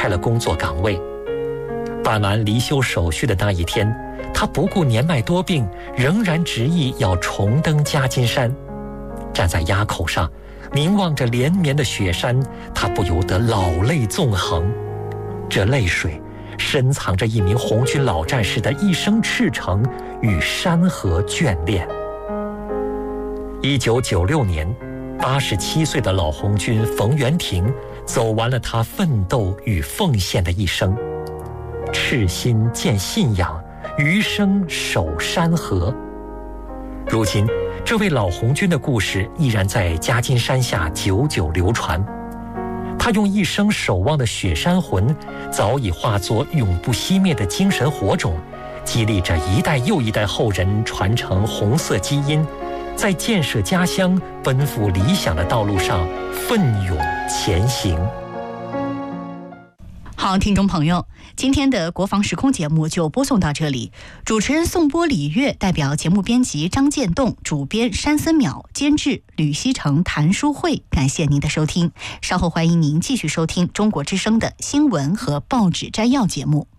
开了工作岗位。办完离休手续的那一天，他不顾年迈多病，仍然执意要重登夹金山。站在垭口上，凝望着连绵的雪山，他不由得老泪纵横。这泪水深藏着一名红军老战士的一生赤诚与山河眷恋。1996年，87岁的老红军冯元廷走完了他奋斗与奉献的一生。赤心见信仰，余生守山河。如今，这位老红军的故事依然在夹金山下久久流传。他用一生守望的雪山魂，早已化作永不熄灭的精神火种，激励着一代又一代后人传承红色基因，在建设家乡、奔赴理想的道路上奋勇前行。 好，听众朋友，今天的国防时空节目就播送到这里。主持人宋波、李月，代表节目编辑张建栋，主编山森淼，监制吕西成、谭书慧，感谢您的收听。稍后欢迎您继续收听中国之声的新闻和报纸摘要节目。